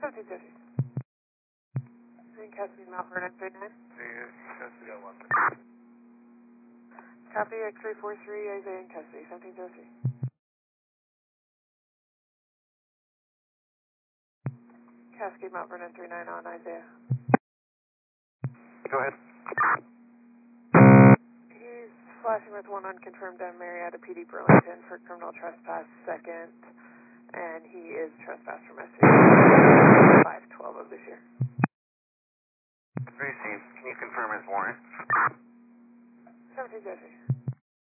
17 Jesse. And Cascade Malvern at 39. Copy X343, Isaiah and custody, 17 Jesse. Cascade Malvern at 39 on Isaiah. Go ahead. He's flashing with one unconfirmed on Marietta PD Burlington for criminal trespass second, and he is trespassed from SC 512 of this year. Received. Can you confirm his warrant? 17 Jesse.